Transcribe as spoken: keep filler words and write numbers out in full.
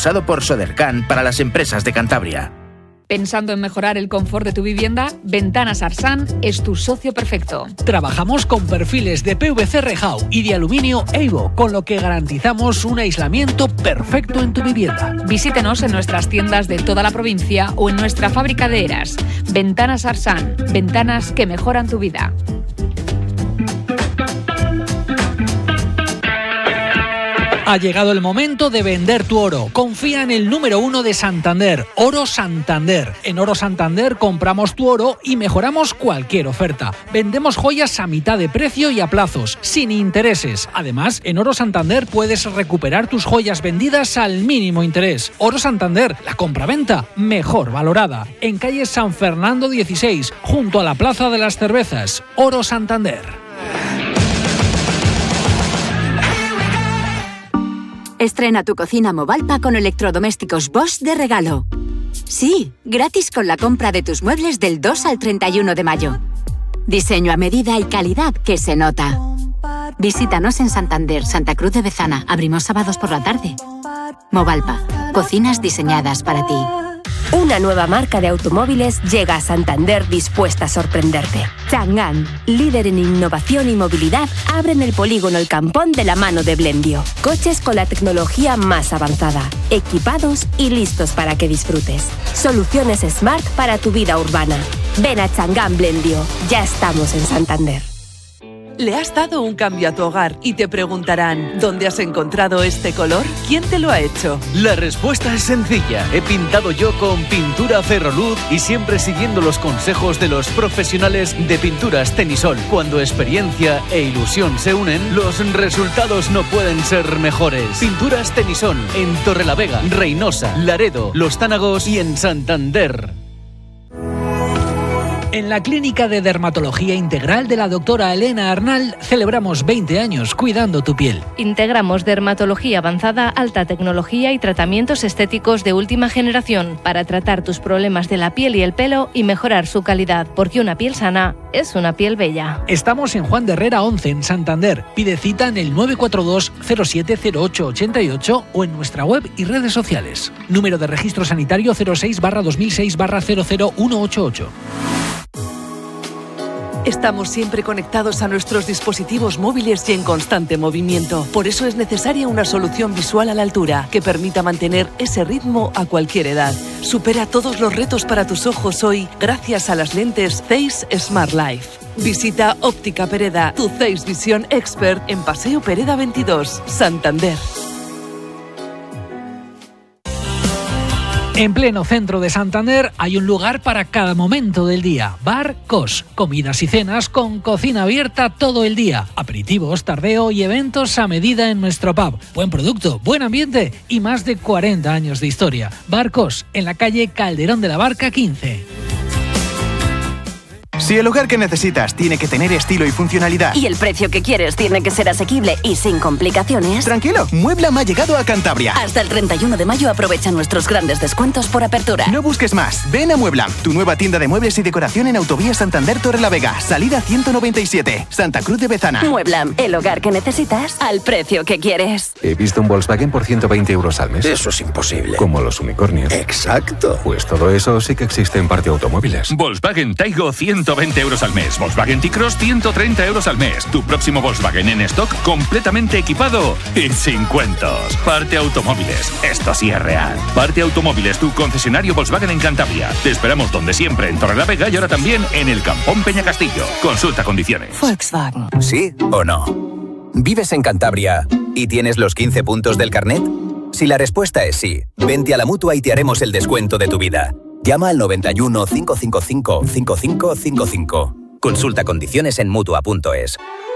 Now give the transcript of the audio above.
impulsado por Sodercan para las empresas de Cantabria. Pensando en mejorar el confort de tu vivienda, Ventanas Arsan es tu socio perfecto. Trabajamos con perfiles de P V C Rejau y de aluminio Evo, con lo que garantizamos un aislamiento perfecto en tu vivienda. Visítenos en nuestras tiendas de toda la provincia o en nuestra fábrica de Eras. Ventanas Arsan, ventanas que mejoran tu vida. Ha llegado el momento de vender tu oro. Confía en el número uno de Santander, Oro Santander. En Oro Santander compramos tu oro y mejoramos cualquier oferta. Vendemos joyas a mitad de precio y a plazos, sin intereses. Además, en Oro Santander puedes recuperar tus joyas vendidas al mínimo interés. Oro Santander, la compraventa mejor valorada. En calle San Fernando dieciséis, junto a la Plaza de las Cervezas. Oro Santander. Estrena tu cocina Movalpa con electrodomésticos Bosch de regalo. Sí, gratis con la compra de tus muebles del dos al treinta y uno de mayo. Diseño a medida y calidad que se nota. Visítanos en Santander, Santa Cruz de Bezana. Abrimos sábados por la tarde. Movalpa, cocinas diseñadas para ti. Una nueva marca de automóviles llega a Santander dispuesta a sorprenderte. Chang'an, líder en innovación y movilidad, abren el polígono El Campón de la mano de Blendio. Coches con la tecnología más avanzada, equipados y listos para que disfrutes. Soluciones Smart para tu vida urbana. Ven a Chang'an Blendio. Ya estamos en Santander. Le has dado un cambio a tu hogar y te preguntarán, ¿dónde has encontrado este color? ¿Quién te lo ha hecho? La respuesta es sencilla. He pintado yo con pintura Ferroluz y siempre siguiendo los consejos de los profesionales de Pinturas Tenisol. Cuando experiencia e ilusión se unen, los resultados no pueden ser mejores. Pinturas Tenisol en Torrelavega, Reynosa, Laredo, Los Tánagos y en Santander. En la Clínica de Dermatología Integral de la doctora Elena Arnal celebramos veinte años cuidando tu piel. Integramos dermatología avanzada, alta tecnología y tratamientos estéticos de última generación para tratar tus problemas de la piel y el pelo y mejorar su calidad, porque una piel sana es una piel bella. Estamos en Juan de Herrera once en Santander. Pide cita en el nueve cuatro dos cero siete cero ocho ocho ocho o en nuestra web y redes sociales. Número de registro sanitario cero seis barra dos mil seis barra cero cero uno ocho ocho. Estamos siempre conectados a nuestros dispositivos móviles y en constante movimiento. Por eso es necesaria una solución visual a la altura que permita mantener ese ritmo a cualquier edad. Supera todos los retos para tus ojos hoy gracias a las lentes Zeiss Smart Life. Visita Óptica Pereda, tu Zeiss Visión Expert en Paseo Pereda veintidós, Santander. En pleno centro de Santander hay un lugar para cada momento del día. Bar Cos. Comidas y cenas con cocina abierta todo el día. Aperitivos, tardeo y eventos a medida en nuestro pub. Buen producto, buen ambiente y más de cuarenta años de historia. Bar Cos, en la calle Calderón de la Barca quince. Si el hogar que necesitas tiene que tener estilo y funcionalidad y el precio que quieres tiene que ser asequible y sin complicaciones, tranquilo, Mueblam ha llegado a Cantabria. Hasta el treinta y uno de mayo aprovecha nuestros grandes descuentos por apertura. No busques más, ven a Mueblam, tu nueva tienda de muebles y decoración en Autovía Santander Torrelavega, salida ciento noventa y siete, Santa Cruz de Bezana. Mueblam, el hogar que necesitas al precio que quieres. He visto un Volkswagen por ciento veinte euros al mes. Eso es imposible. Como los unicornios. Exacto. Pues todo eso sí que existe en Parte Automóviles. Volkswagen Taigo ciento veinte euros al mes. Volkswagen T-Cross ciento treinta euros al mes. Tu próximo Volkswagen en stock completamente equipado y sin cuentos. Parte Automóviles. Esto sí es real. Parte Automóviles, tu concesionario Volkswagen en Cantabria. Te esperamos donde siempre, en Torrelavega y ahora también en el Campón Peñacastillo. Consulta condiciones. Volkswagen. ¿Sí o no? ¿Vives en Cantabria y tienes los quince puntos del carnet? Si la respuesta es sí, vente a la Mutua y te haremos el descuento de tu vida. Llama al noventa y uno, cinco cinco cinco, cinco cinco cinco cinco. Consulta condiciones en Mutua punto es.